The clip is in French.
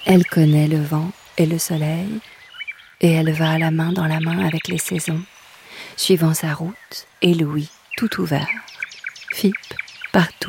Elle connaît le vent et le soleil, et elle va la main dans la main avec les saisons, suivant sa route et l'ouïe tout ouvert. Fippe partout.